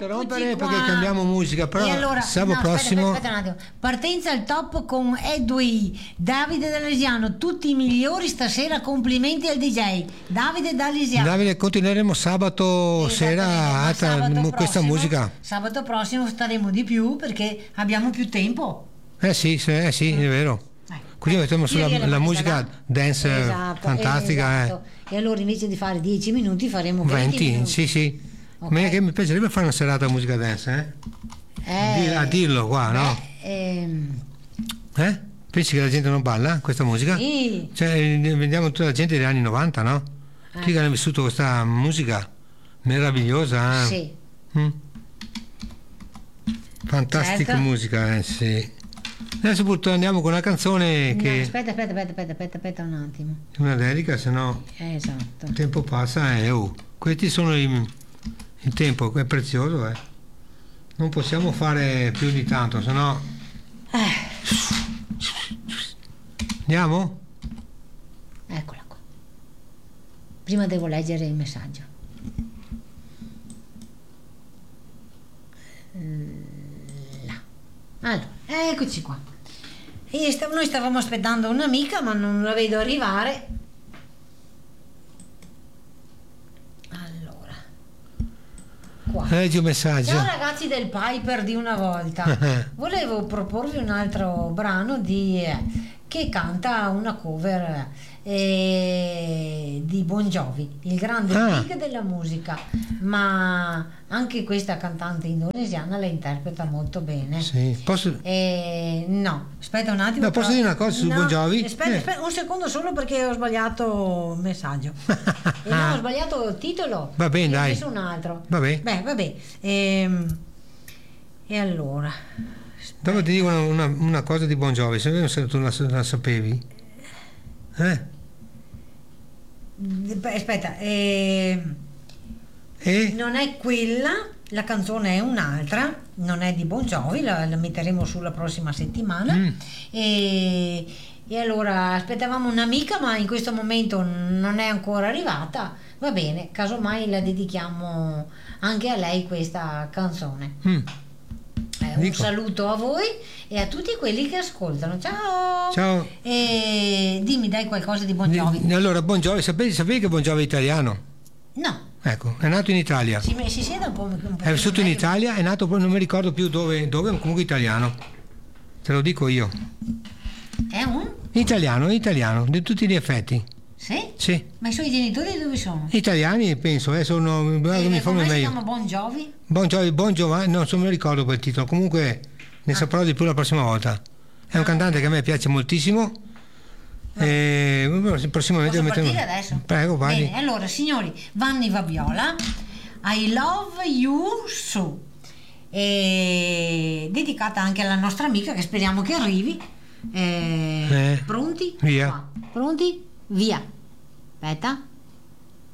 interrompere perché cambiamo musica, però allora, sabato prossimo. Aspetta un attimo. Partenza al top con Edwin, Davide D'Alesiano, tutti i migliori stasera, complimenti al DJ Davide D'Alesiano. Davide, continueremo sabato sera questa musica. Sabato prossimo staremo di più perché abbiamo più tempo. Sì, è vero. Così mettiamo sulla musica dance fantastica. Esatto. E allora invece di fare 10 minuti faremo 20 minuti. Sì. Okay. Che mi piacerebbe fare una serata musica dance, a dirlo qua, no? Pensi che la gente non balla questa musica? Sì. Cioè, vediamo tutta la gente degli anni 90, no? Tutti che hanno vissuto questa musica meravigliosa. Sì. Fantastica musica, sì. Adesso purtroppo andiamo con una canzone che... Aspetta un attimo. Una dedica, se no esatto. Il tempo passa e questi sono il tempo, è prezioso, non possiamo fare più di tanto, se no... Andiamo? Eccola qua. Prima devo leggere il messaggio. Allora, eccoci qua. Noi stavamo aspettando un'amica ma non la vedo arrivare. Allora, qua. Leggi un messaggio. Ciao ragazzi del Piper di una volta. Volevo proporvi un altro brano che canta una cover di Bon Jovi, il grande big della musica, ma anche questa cantante indonesiana la interpreta molto bene. Sì. Posso... no, aspetta un attimo. No, posso dire una cosa su Bon Jovi? Aspetta un secondo solo perché ho sbagliato il messaggio. Ho sbagliato il titolo. Va bene, dai. Ho messo un altro. Vabbè. Vabbè. E allora. Dopo ti dico una cosa di Bon Jovi, se tu la sapevi. Aspetta, non è quella, la canzone è un'altra, non è di Bon Jovi, la metteremo sulla prossima settimana. E allora aspettavamo un'amica, ma in questo momento non è ancora arrivata. Va bene, casomai la dedichiamo anche a lei questa canzone. Un saluto a voi e a tutti quelli che ascoltano. Ciao. E dimmi, dai, qualcosa di Bon Jovi. Allora, Bon Jovi, sapevi che Bon Jovi è italiano? No. Ecco, è nato in Italia. Si siede un po'. È vissuto in Italia, è nato, non mi ricordo più dove, ma comunque italiano. Te lo dico io. È un? Italiano, di tutti gli effetti. Sì? Sì. Ma i suoi genitori dove sono? Italiani, penso, sono... come si chiama Bon Jovi? Bon Jovi, non mi ricordo quel titolo, comunque ne saprò di più la prossima volta. È un cantante che a me piace moltissimo. Prossimamente posso partire adesso? Prego, vai. Bene, allora signori, Vanni Vabiola, I Love You So, dedicata anche alla nostra amica che speriamo che arrivi. Pronti? Via. Pronti? Via. Aspetta.